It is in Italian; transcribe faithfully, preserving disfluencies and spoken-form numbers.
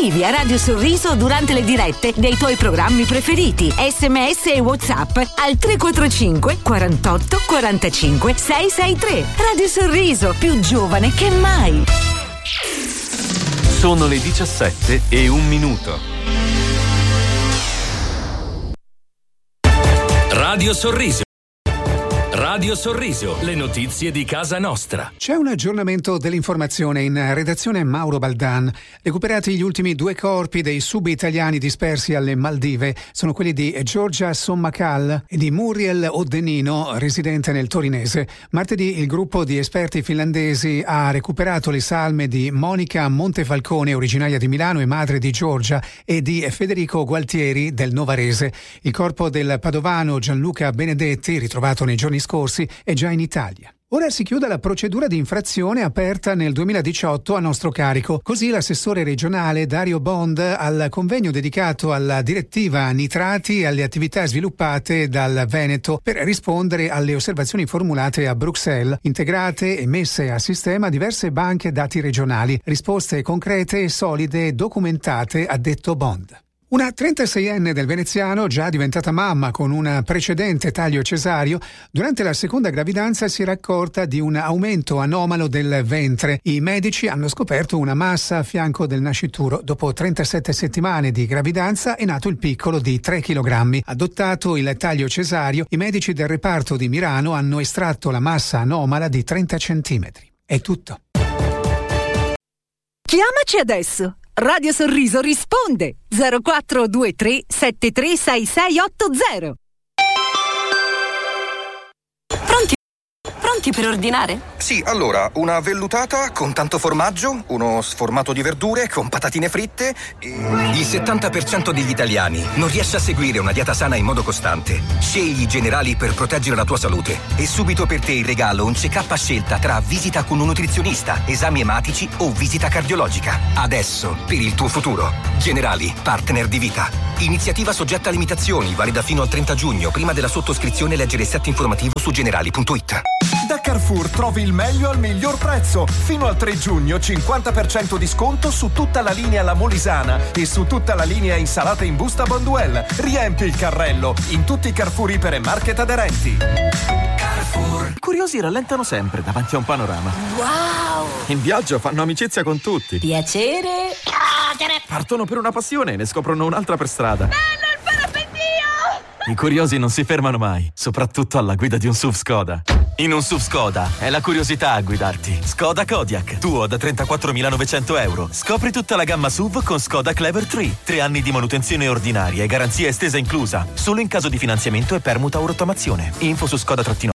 Scrivi a Radio Sorriso durante le dirette dei tuoi programmi preferiti. Sms e WhatsApp al tre quattro cinque quarantotto quarantacinque seicentosessantatré. Radio Sorriso, più giovane che mai. Sono le diciassette e un minuto. Radio Sorriso. Radio Sorriso, le notizie di casa nostra. C'è un aggiornamento dell'informazione in redazione Mauro Baldan. Recuperati gli ultimi due corpi dei sub-italiani dispersi alle Maldive. Sono quelli di Giorgia Sommakal e di Muriel Oddenino, residente nel torinese. Martedì il gruppo di esperti finlandesi ha recuperato le salme di Monica Montefalcone, originaria di Milano e madre di Giorgia, e di Federico Gualtieri del Novarese. Il corpo del padovano Gianluca Benedetti, ritrovato nei giorni scorsi, è già in Italia. Ora si chiude la procedura di infrazione aperta nel duemiladiciotto a nostro carico. Così l'assessore regionale Dario Bond al convegno dedicato alla direttiva nitrati e alle attività sviluppate dal Veneto per rispondere alle osservazioni formulate a Bruxelles, integrate e messe a sistema diverse banche dati regionali. Risposte concrete e solide documentate, ha detto Bond. Una trentaseienne del veneziano, già diventata mamma con un precedente taglio cesareo, durante la seconda gravidanza si era accorta di un aumento anomalo del ventre. I medici hanno scoperto una massa a fianco del nascituro. Dopo trentasette settimane di gravidanza è nato il piccolo di tre chilogrammi. Adottato il taglio cesareo, i medici del reparto di Milano hanno estratto la massa anomala di trenta centimetri. È tutto. Chiamaci adesso. Radio Sorriso risponde zero quattro due tre sette tre sei sei otto zero. Pronti? Pronti per ordinare? Sì, allora, una vellutata con tanto formaggio, uno sformato di verdure con patatine fritte e... Il settanta per cento degli italiani non riesce a seguire una dieta sana in modo costante. Scegli Generali per proteggere la tua salute. E subito per te in regalo un check-up a scelta tra visita con un nutrizionista, esami ematici o visita cardiologica. Adesso, per il tuo futuro. Generali, partner di vita. Iniziativa soggetta a limitazioni, valida fino al trenta giugno. Prima della sottoscrizione leggere il set informativo su generali punto it. Da Carrefour trovi il meglio al miglior prezzo. Fino al tre giugno cinquanta per cento di sconto su tutta la linea La Molisana e su tutta la linea insalata in busta Bonduelle. Riempi il carrello in tutti i Carrefour Iper e Market aderenti. Carrefour. I curiosi rallentano sempre davanti a un panorama. Wow! In viaggio fanno amicizia con tutti. Piacere. Partono per una passione e ne scoprono un'altra per strada. Bello il parapendio! I curiosi non si fermano mai, soprattutto alla guida di un S U V Skoda. In un S U V Skoda è la curiosità a guidarti. Skoda Kodiaq, tuo da trentaquattromilanovecento euro. Scopri tutta la gamma S U V con Skoda Clever tre. Tre anni di manutenzione ordinaria e garanzia estesa inclusa. Solo in caso di finanziamento e permuta o rottamazione. Info su skoda